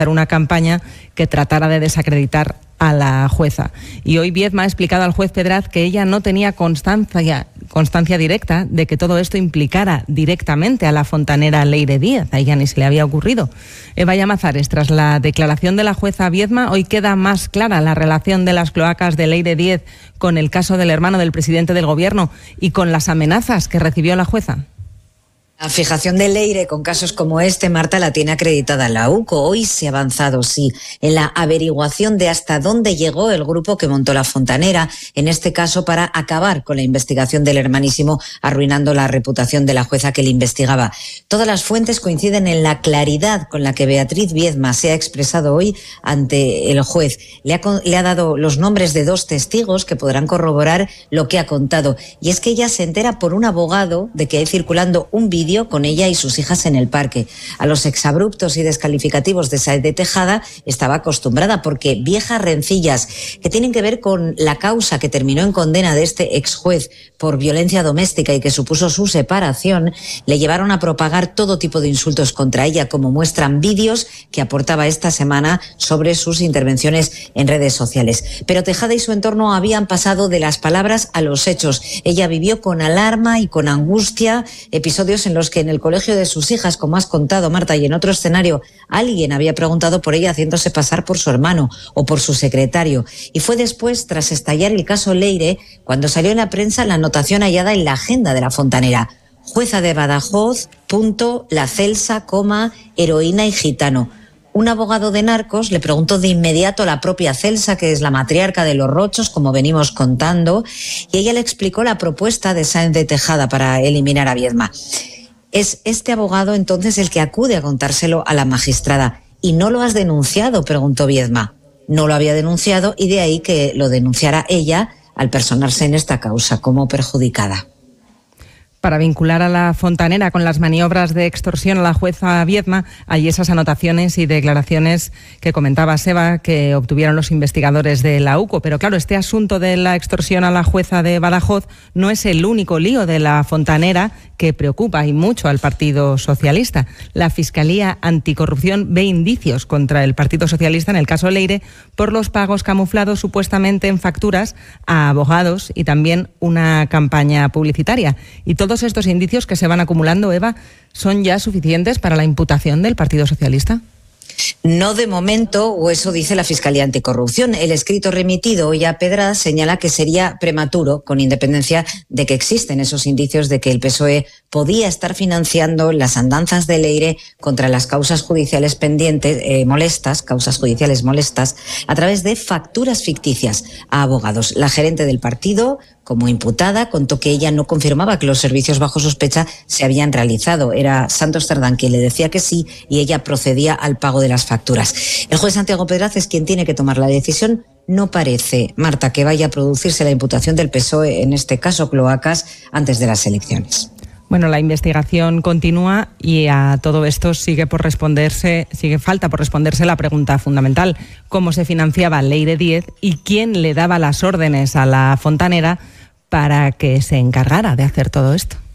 una campaña que tratara de desacreditar a la jueza. Y hoy Viedma ha explicado al juez Pedraz que ella no tenía constancia directa de que todo esto implicara directamente a la fontanera Leire Díez. A ella ni se le había ocurrido. Eva Llamazares, tras la declaración de la jueza Viedma, hoy queda más clara la relación de las cloacas de Leire Díez con el caso del hermano del presidente del Gobierno y con las amenazas que recibió la jueza. La fijación de Leire con casos como este, Marta, la tiene acreditada la UCO. Hoy se ha avanzado, sí, en la averiguación de hasta dónde llegó el grupo que montó la fontanera, en este caso para acabar con la investigación del hermanísimo, arruinando la reputación de la jueza que le investigaba. Todas las fuentes coinciden en la claridad con la que Beatriz Viedma se ha expresado hoy ante el juez. Le ha dado los nombres de 2 testigos que podrán corroborar lo que ha contado. Y es que ella se entera por un abogado de que hay circulando un vídeo con ella y sus hijas en el parque. A los exabruptos y descalificativos de Sáenz de Tejada estaba acostumbrada, porque viejas rencillas que tienen que ver con la causa que terminó en condena de este ex juez por violencia doméstica y que supuso su separación, le llevaron a propagar todo tipo de insultos contra ella, como muestran vídeos que aportaba esta semana sobre sus intervenciones en redes sociales. Pero Tejada y su entorno habían pasado de las palabras a los hechos. Ella vivió con alarma y con angustia episodios en los que en el colegio de sus hijas, como has contado, Marta, y en otro escenario, alguien había preguntado por ella haciéndose pasar por su hermano o por su secretario. Y fue después, tras estallar el caso Leire, cuando salió en la prensa la anotación hallada en la agenda de la fontanera. Jueza de Badajoz, La Celsa, heroína y gitano. Un abogado de narcos le preguntó de inmediato a la propia Celsa, que es la matriarca de los Rochos, como venimos contando, y ella le explicó la propuesta de Sáenz de Tejada para eliminar a Viedma. Es este abogado entonces el que acude a contárselo a la magistrada. ¿Y no lo has denunciado?, preguntó Viedma. No lo había denunciado, y de ahí que lo denunciara ella al personarse en esta causa como perjudicada. Para vincular a la fontanera con las maniobras de extorsión a la jueza Viedma, hay esas anotaciones y declaraciones que comentaba Seba que obtuvieron los investigadores de la UCO. Pero claro, este asunto de la extorsión a la jueza de Badajoz no es el único lío de la fontanera que preocupa y mucho al Partido Socialista. La Fiscalía Anticorrupción ve indicios contra el Partido Socialista en el caso Leire por los pagos camuflados supuestamente en facturas a abogados y también una campaña publicitaria. Y todos estos indicios que se van acumulando, Eva, ¿son ya suficientes para la imputación del Partido Socialista? No de momento, o eso dice la Fiscalía Anticorrupción. El escrito remitido hoy a Pedraz señala que sería prematuro, con independencia de que existen esos indicios de que el PSOE podía estar financiando las andanzas de Leire contra las causas judiciales pendientes, causas judiciales molestas, a través de facturas ficticias a abogados. La gerente del partido, como imputada, contó que ella no confirmaba que los servicios bajo sospecha se habían realizado. Era Santos Cerdán quien le decía que sí y ella procedía al pago de las facturas. El juez Santiago Pedraz es quien tiene que tomar la decisión. No parece, Marta, que vaya a producirse la imputación del PSOE, en este caso Cloacas, antes de las elecciones. Bueno, la investigación continúa y a todo esto falta por responderse la pregunta fundamental: ¿cómo se financiaba Leire Díez y quién le daba las órdenes a la fontanera para que se encargara de hacer todo esto?